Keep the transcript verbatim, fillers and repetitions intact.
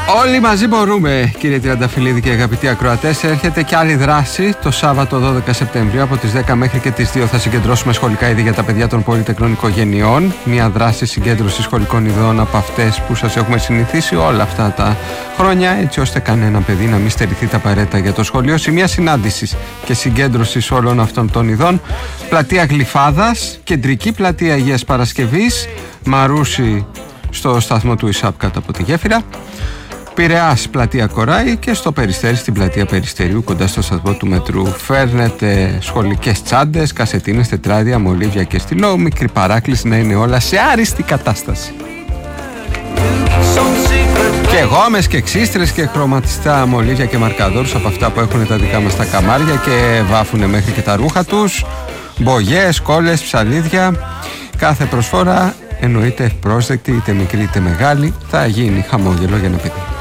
Όλοι μαζί μπορούμε, κύριε Τριανταφυλλίδη και αγαπητοί ακροατές. Έρχεται και άλλη δράση το Σάββατο δώδεκα Σεπτεμβρίου από τις δέκα μέχρι και τις δύο. Θα συγκεντρώσουμε σχολικά είδη για τα παιδιά των πολυτεχνών οικογενειών. Μια δράση συγκέντρωση σχολικών ειδών από αυτές που σας έχουμε συνηθίσει όλα αυτά τα χρόνια, έτσι ώστε κανένα παιδί να μην στερηθεί τα απαραίτητα για το σχολείο. Σημεία συνάντησης και συγκέντρωσης όλων αυτών των ειδών: πλατεία Γλυφάδας, κεντρική πλατεία Αγίας Παρασκευής, Μαρούσι στο σταθμό του ΙΣΑΠ κάτω από τη γέφυρα, Πειραιάς πλατεία Κοράη και στο Περιστέρι στην πλατεία Περιστερίου κοντά στο σταθμό του μετρού. Φέρνετε σχολικές τσάντες, κασετίνες, τετράδια, μολύβια και στυλό. Μικρή παράκληση να είναι όλα σε άριστη κατάσταση. Και γόμες και ξύστρες και χρωματιστά μολύβια και μαρκαδόρους από αυτά που έχουν τα δικά μας τα καμάρια και βάφουνε μέχρι και τα ρούχα τους. Μπογιές, κόλλες, ψαλίδια. Κάθε προσφορά εννοείται ευπρόσδεκτη, είτε μικρή είτε μεγάλη, θα γίνει χαμόγελο για ένα παιδί.